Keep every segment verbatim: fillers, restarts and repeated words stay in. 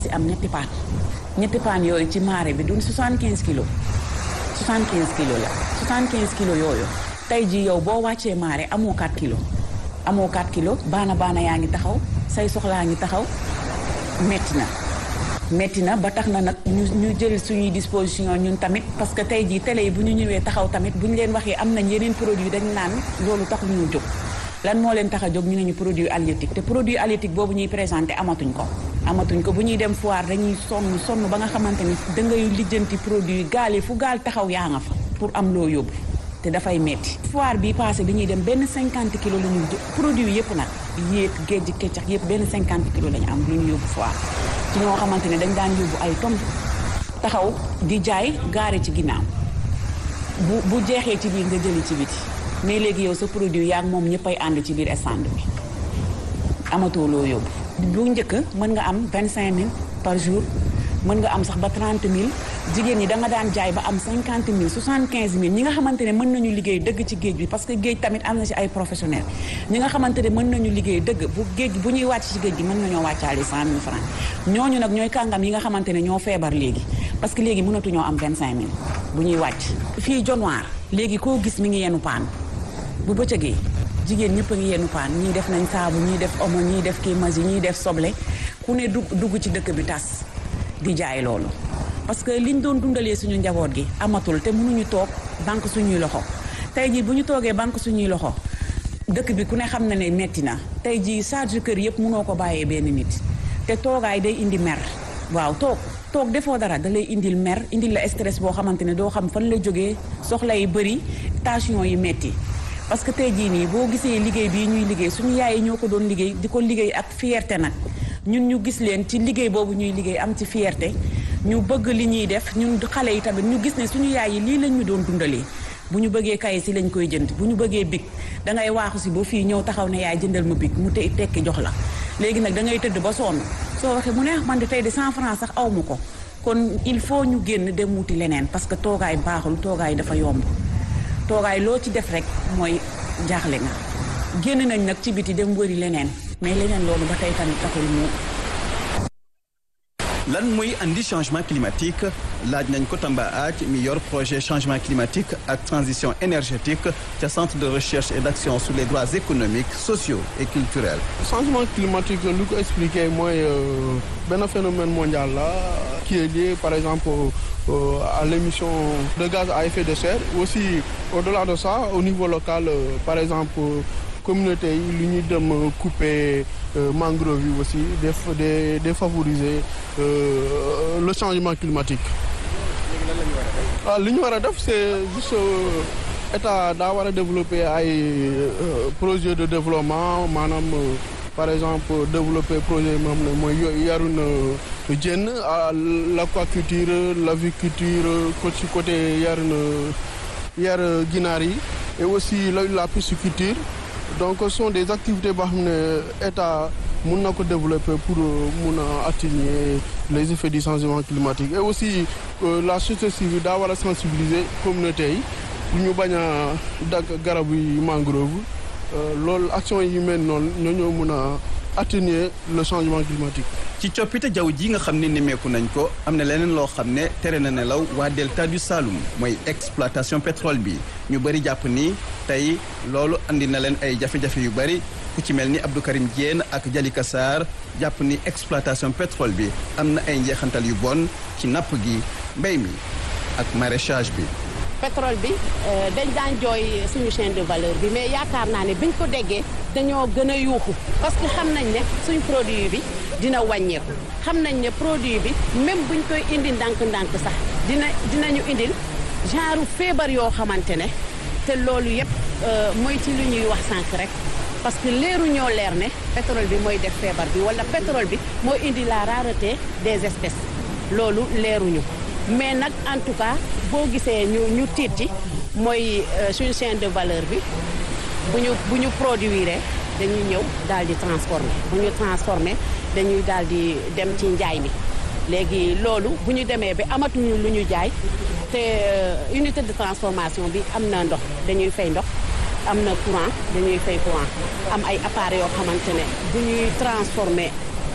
si am ñetti paan ñetti paan yooyu ci marée bi du soixante-quinze kilos soixante-quinze kilos la soixante-quinze kilos yooyu tey jii yow boo wàccee marée amoo quatre kilos amoo quatre kilos baana baana yaa ngi taxaw say soxlaa ngi taxaw metti na metti na ba tax na nag ñu ñu jël suñuy disposition ñun tamit parce que tey jii télé yi bu ñu ñëwee taxaw tamit bu ñu leen waxee am nañ yeneen produit dañu naan loolu tax ñu jóg lan moo leen tax a jóg ñu ne ñu produit halieutique te produit halieutique boobu ñuy présenté amatuñ ko amatuñ ko bu ñuy dem foire dañuy sonn sonn ba nga xamante ni dangay lijjanti produit gaal yi fu gaal taxaw yaa nga fa pour am loo yóbbu te dafay metti foire bi passé bi ñuy dem benn cinquante kilos la ñu produit yëpp nag yéeg géej keccax yëpp benn cinquante kilos la ñu am lu ñu yóbbu foire ci ñoo xamante ne dañ daan yóbbu ay tonnes taxaw di jaay gaare ci ginnaaw bu bu jeexee ci biir nga jëli ci biti mais léegi yow sa produit yaa ngi moom ñëppay ànd ci biir stand bi amatoo loo yóbbu bu njëkk mën nga am vingt cinq mille par jour mën nga am sax ba trente mille jigéen ñi da nga daan jaay ba am cinquante mille soixante quinze mille ñi nga xamante ne mën nañu liggéey dëgg ci géej bi parce que géej tamit am na ci ay professionnels ñi nga xamante ne mën nañu liggéey dëgg bu géej bu ñuy wàcc ci géej gi mën nañoo wàccaale cent mille francs ñooñu nag ñooy kàngam yi nga xamante ne ñoo feebar léegi parce que léegi mënatuñoo am vingt cinq mille bu ñuy wàcc fii Dionewar léegi koo gis mi ngi yenu paan bu bëccëgee jigéen ñëpp a ngi yenu paan ñii def nañ saabu ñii def omo ñii def kii magi ñii def soble ku ne dugg dugg ci dëkk bi tas di jaay loolu parce que liñ doon dundalee suñu njaboot gi amatul te mënuñu toog banque suñuy loxo tey jii bu ñu toogee banque suñuy loxo dëkk bi ku ne xam na ne metti na tey jii charge kër yëpp mënoo ko bàyyee benn nit te toogaay day indi mer waaw toog toog defoo dara da lay indil mer indil la stress boo xamante ne doo xam fan la jógee soxla yi bëri tension yi metti parce que tey jii nii boo gisee liggéey bii ñuy liggéey suñu yaay yi ñoo ko doon liggéey di ko liggéey ak fierté nag ñun ñu gis leen ci liggéey boobu ñuy liggéey am ci fierté ñu bëgg li ñuy def ñun xale yi tamit ñu gis ne suñu yaay yi lii lañ ñu doon dundalee bu ñu bëggee kaye si lañ koy jënd bu ñu bëggee big da ngay waaxu si ba fii ñëw taxaw ne yaay jëndal ma big mu te tekki jox la léegi nag da ngay tëdd ba sonn soo waxee mu ne man de tey de cent francs sax aw ma ko kon il faut ñu génn dem wuti leneen parce que toogaay baaxul toogaay dafa yomb toogaay loo ci def rek mooy jaaxle nga génn nañ nag ci biti dem wëri leneen mais leneen loolu ba tey tamit taxul mu. lan mooy andi changement climatique laaj nañ ko Tamba Aaj mi yor projet changement climatique ak transition énergétique ca centre de recherche et d'action sur les droits économiques sociaux et culturels. changement climatique lu ko expliqué mooy benn phénomène mondial la qui est lié par exemple euh, à l'émission de gaz à effet de serre aussi au-delà de ça au niveau local euh, par exemple communauté yi lu ñuy dem couper euh, mangrove yi aussi de de défavoriser euh, le changement climatique. waaw li ñu war a def c'est juste état daa war a développer ay projet de développement maanaam par exemple développer projet yi nga xam ne mooy yarun jën l'aquaculture l'aviculture ko ci côté yarun yar ginaar yi et aussi la la pisciculture. donc ce sont des activités boo xam ne état mun na ko développer pour mun a atténuer les effets du changement climatique et aussi euh, la société civile daa war a sensibiliser communauté yi pour ñu bañ a dagg garabu yi mangrove loolu action yi mel noonu ñoo ñoo mun a atténuer le changement climatique. ci coppite jaww ji nga xam ne nemmeeku nañ ko am na leneen loo xam ne tere na nelaw waa delta du Saloum mooy exploitation pétrole bi ñu bëri jàpp ni tey loolu andi na leen ay jafe-jafe yu bëri ku ci mel ni Abdou Karim Diène ak Jalika Sarr jàpp ni exploitation pétrole bi am na ay njeexantal yu bon ci napp gi mbéy mi ak maraîchage bi. pétrole bi dañ daan jooy suñu chaîne de valeur bi mais yaakaar naa ne biñ ko déggee dañoo gën a yuuxu parce que xam nañ ne suñ produit bi dina wàññeeku xam nañ ne produit bi même buñ koy indi ndànk-ndànk sax dina dinañu indil genre feebar yoo xamante ne te loolu yëpp mooy ci lu ñuy wax sànq rek parce que leeru ñoo leer ne pétrole bi mooy def feebar bi wala pétrole bi mooy indi la rareté des espèces loolu leeruñu mais nag en tout cas boo gisee ñu ñu tiit ci mooy suñu chaîne de valeur bi bu ñu bu ñu produire dañuy ñëw daal di transformer bu ñu transformer dañuy daal di dem ci njaay mi léegi loolu bu ñu demee ba amatuñu lu ñu jaay te unité de transformation bi am na ndox dañuy fay ndox am na courant dañuy fay courant am ay appareils yoo xamante ne bu ñuy transformer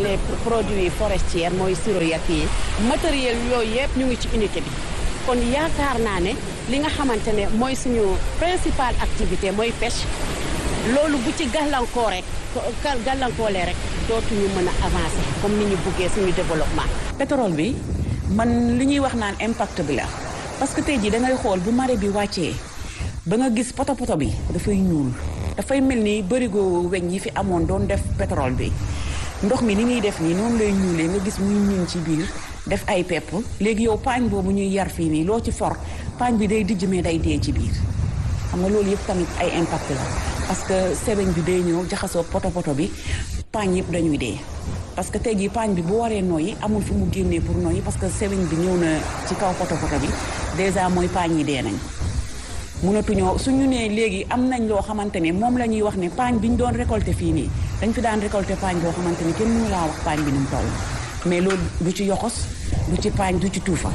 les produits forestiers mooy siro yak yi matériel yooyu yëpp ñu ngi ci unité bi kon yaakaar naa ne li nga xamante ne mooy suñu principale activité mooy pêche loolu bu ci gàllankoor rek gàllankoolee rek dootuñu mën a avancer comme ni ñu buggee suñu développement. pétrole bi man li ñuy wax naan impact bi la parce que tey jii da ngay xool bu marée bi wàccee ba nga gis poto poto bi dafay ñuul dafay mel ni bërigo weñ yi fi amoon doon def pétrole bi ndox mi ni muy def nii noonu lay ñuulee nga gis muy ñuul ci biir def ay pepp léegi yow paañ boobu ñuy yar fii nii loo ci for paañ bi day dijj mais day dee ci biir xam nga loolu yëpp tamit ay impact la parce que sebeñ bi day ñëw jaxasoo poto poto bi paañ yëpp dañuy dee parce que tey jii paañ bi bu waree noyyi amul fu mu génnee pour noyyi parce que sebeñ bi ñëw na ci kaw poto poto bi déjà mooy paañ yi dee nañ mënatuñoo suñu nee léegi am nañ loo xamante ne moom la ñuy wax ne paañ bi ñu doon récolté fii nii dañ fi daan récolté paañ boo xamante ne kenn mënu laa wax paañ bi ni mu toll mais loolu du ci yoxos du ci paañ du ci tuufa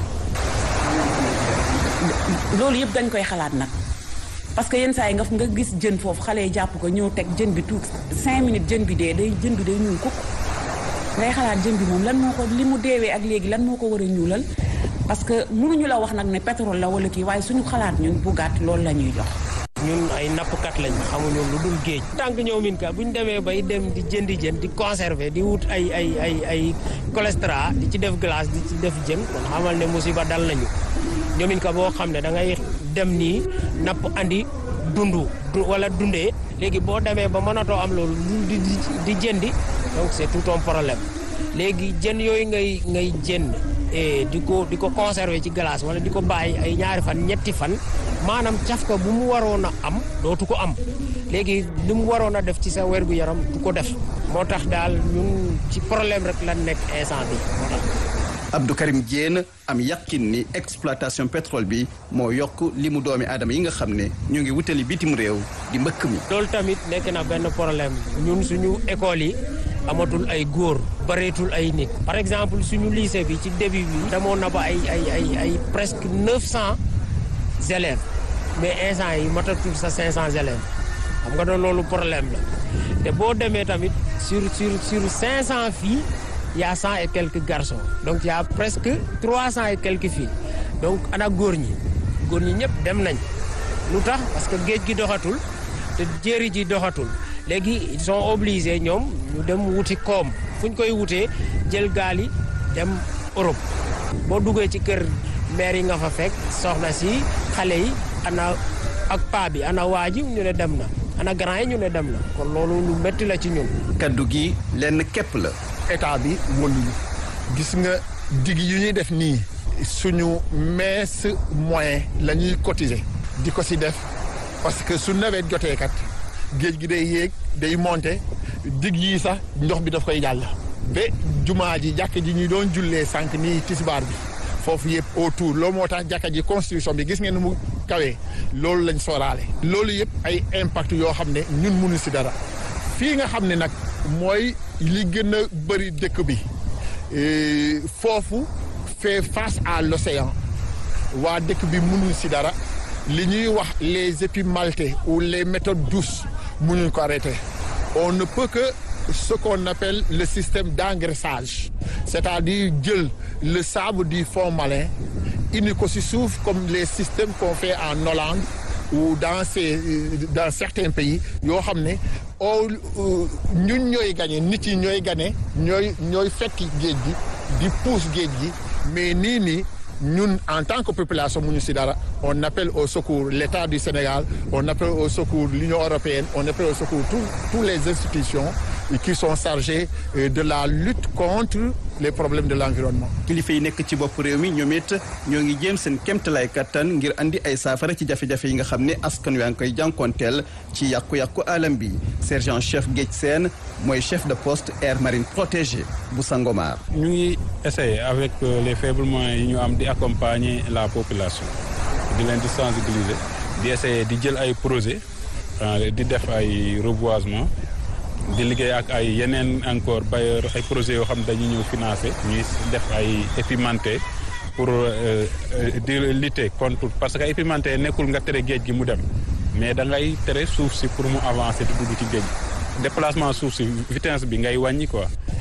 loolu yëpp dañ koy xalaat nag parce que yenn saa yi nga nga gis jën foofu xale yi jàpp ko ñëw teg jën bi tuut cinq minutes jën bi dee day jën bi day ñuul kukk ngay xalaat jën bi moom lan moo ko li mu deewee ak léegi lan moo ko war a ñuulal parce que mënuñu la wax nag ne pétrole la wala kii waaye suñu xalaat ñun bu gàtt loolu la ñuy jox. ñun ay nappkat lañ xamuñu lu dul géej. tànk ñëw min ka bu ñu demee bay dem di jëndi jën di conserver di wut ay ay ay ay cholestérol di ci def glace di ci def jën kon xamal ne musiba dal nañu ñoomin ka boo xam ne da ngay dem nii napp andi dundu wala dundee léegi boo demee ba mënatoo am loolu di di jëndi donc c'est tout un problème léegi jën yooyu ngay ngay jënd di ko di ko conserver ci glace wala di ko bàyyi ay ñaari fan ñetti fan maanaam cafka bu mu waroon a am dootu ko am léegi li mu waroon a def ci sa wergu yaram du ko def moo tax daal ñun ci problème rek lan nekk instant bi moo tax. Abdou Karim Diène am yàqin ni exploitation pétrole bi moo yokk li mu doomi aadama yi nga xam ne ñu ngi wutali bitim réew di mbëkk mi. loolu tamit nekk na benn problème ñun suñu école yi amatul ay góor bareetul ay nit par exemple suñu lycée bi ci début bi demoon na ba ay ay ay ay presque neuf cent élèves mais instant yi matatul sa cinq cent élèves xam nga doon loolu problème la te boo demee tamit sur sur sur cinq cent filles y a cent et quelques garçons donc y a presque trois cent et quelques filles donc ana góor ñi góor ñi ñëpp dem nañ lu tax parce que géej gi doxatul te jéeri ji doxatul léegi ils sont obligés ñoom ñu dem wuti koom fu ñu koy wutee jël gaal yi dem Europe boo duggee ci kër maire yi nga fa fekk soxna si xale yi ana ak paa bi ana waa ji ñu ne dem na ana grand yi ñu ne dem na kon loolu lu métti la ci ñun. kaddu gi lenn képp la. état bi wëlluñu gis nga digg yu ñuy def nii suñu mince moyen la ñuy cotiser di ko si def parce que su nawet jotee kat géej gi day yéeg day monter digg yi sax ndox bi daf koy jàll ba jumaa ji jàkk ji ñu doon jullee sànq nii tisbaar bi foofu yëpp autour loolu moo tax jàkka ji construction bi gis ngeen ni mu kawee loolu lañ sooraale loolu yëpp ay impact yoo xam ne ñun mënu si dara fii nga xam ne nag mooy li gën a bëri dëkk bi foofu fait face à l'océan waa dëkk bi mënuñ si dara li ñuy wax les épis maltais ou les méthodes douces mënuñ ko arrêter on ne peut que ce qu'on appelle le système d'engraissage c'est-à-dire jël le sable du fond marin indi ko si suuf comme les systèmes qu'on fait en Hollande ou dans ces dans certains pays yoo xam ne o ñun ñooy gagné nit yi ñooy gagné ñooy ñooy fekk géej gi di pousse géej gi mais nii nii ñun en tant que population mu ñu si dara on appelle au secours l'État du Sénégal on appelle au secours l'Union européenne on appelle au secours tous tous les institutions qui sont chargées de la lutte contre les problèmes de l'environnement. kilifa yi nekk ci bopp réew mi ñoom it ñoo ngi jéem seen kéemtalaay kattan ngir andi ay saafara ci jafe-jafe yi nga xam ne askan wi ngi koy jànkonteel ci yàqu-yàqu alam bi sergent chef Géej Sène mooy chef de poste aire marine protégée bu Sangomar. ñu ngi essayer avec les faibles moyens yi ñu am di accompagner la population di leen di sensibiliser di essayer di jël ay projet di def ay reboisement. di liggéey ak ay yeneen encore bailleur ay projets yoo xam ne dañuy ñëw financer ñuy def ay épimanté pour di lutter contre parce que épimanté nekkul nga tere géej gi mu dem mais da ngay tere suuf si pour mu avancer di dugg ci géej déplacement suuf si vitesse bi ngay wàññi quoi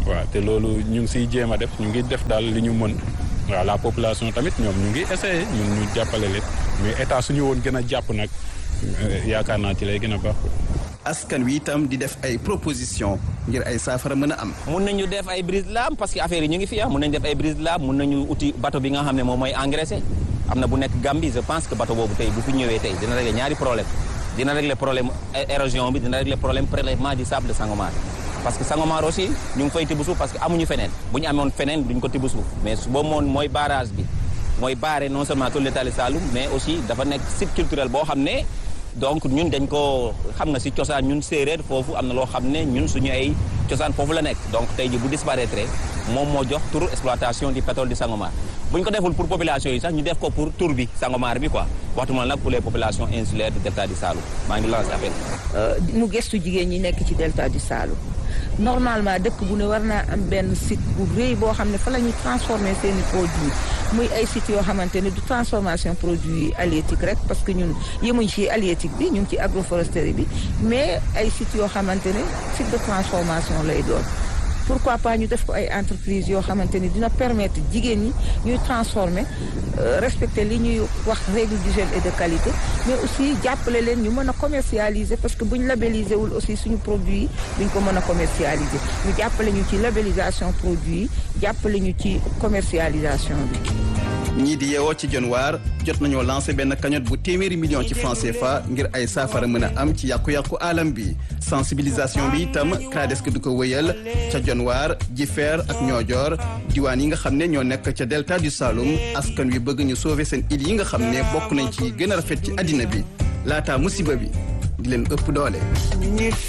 waaw te loolu ñu ngi siy jéem a def ñu ngi def daal li ñu mën waaw la population tamit ñoom ñu ngi essayé ñun ñu jàppale leen mais état suñu woon gën a jàpp nag yaakaar naa ci lay gën a baax. askan wi itam di def ay proposition ngir ay saafara mën a am. mun nañu def ay brise de lames parce que affaire yi ñu ngi fi ah mun nañu def ay brise de lames mun nañu uti bateau bi nga xam ne moom mooy engraissé am na bu nekk Gambie je pense que bateau boobu tey bu fi ñëwee tey dina régler ñaari problème dina régler problème érosion bi dina régler problème prélèvement du sable de Sangomar parce que Sangomar aussi ñu ngi fay tibb suuf parce que amuñu feneen bu ñu amoon feneen duñ ko tibb suuf mais su boobu moom mooy barrage bi mooy barré non seulement tout l'état de Saloum mais aussi dafa nekk site culturel boo xam ne donc ñun dañ ko xam nga si cosaan ñun séeréer foofu am na loo xam ne ñun suñu ay cosaan foofu la nekk donc tey ji bu disparaître moom moo jox tur exploitation du pétrole du Sangomar bu ñu ko deful pour population yi sax ñu def ko pour tur bi Sangomar bi quoi waxtuma nag pour les populations insulaires du delta du Saloum maa ngi lancé appel. mu gëstu jigéen ñi nekk ci delta du Saloum normalement dëkk bu ne war naa am benn site bu rëy boo xam ne fa la ñuy transformer seeni produits muy ay sites yoo xamante ne du transformation produit halieutique rek parce que ñun yemuñ ci halieutique bi ñu ngi ci agroforesterie bi mais ay sites yoo xamante ne site de transformation lay doon. pourquoi pas ñu def ko ay entreprises yoo xamante ni dina permettre jigéen ñi ñuy transformer respecter li ñuy wax règle d'hygiène et de qualité mais aussi jàppale leen ñu mën a commercialiser parce que bu ñu labelliser wul aussi suñu produit yi duñ ko mën a commercialiser ñu jàppale ñu ci labellisation produit yi jàppale ñu ci commercialisation bi. ñii di yeewoo ci Dionewar jot nañoo lancé benn cagnotte bu téeméeri million ci franc C F A ngir ay saafara mën a am ci yàqu-yàqu alam bi sensibilisation bi itam CRADES du ko wëyal ca Dionewar Jifeer ak Niodior diwaan yi nga xam ne ñoo nekk ca delta du Saloum askan wi bëgg ñu sauver seen île yi nga xam ne bokk nañ ci gën a rafet ci àddina bi laata musiba bi di leen ëpp doole.